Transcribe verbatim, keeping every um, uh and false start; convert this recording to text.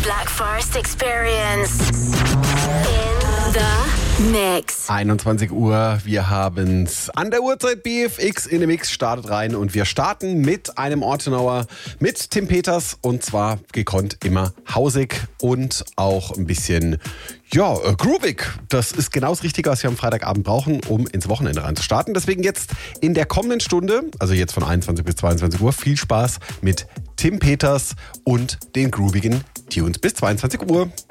Black Forest Experience in the Mix. einundzwanzig Uhr, wir haben's an der Uhrzeit. B F X in the Mix startet rein und wir starten mit einem Ortenauer, mit Tim Peters, und zwar gekonnt immer hausig und auch ein bisschen, ja, äh, groovig. Das ist genau das Richtige, was wir am Freitagabend brauchen, um ins Wochenende reinzustarten. Deswegen jetzt in der kommenden Stunde, also jetzt von einundzwanzig bis zweiundzwanzig Uhr, viel Spaß mit Tim Peters und den groovigen Tunes bis zweiundzwanzig Uhr.